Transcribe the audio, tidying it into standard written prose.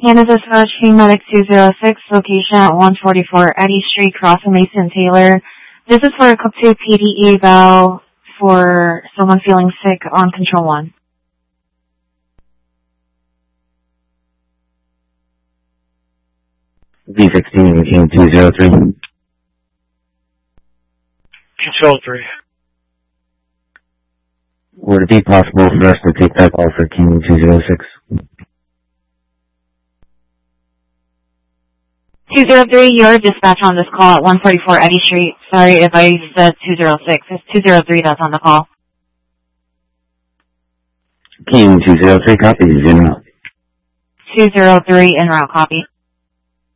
Hannah Dispatch, King Medic 206, location at 144 Eddy Street, Crossing Mason Taylor. This is for a Cup 2 PD eval for someone feeling sick on Control 1. V16, King 203. Control 3. Would it be possible for us to take that call for King 206? 203, your dispatch on this call at 144 Eddy Street. Sorry if I said 206. It's 203 that's on the call. King 203, copy, in route. 203 en route, copy.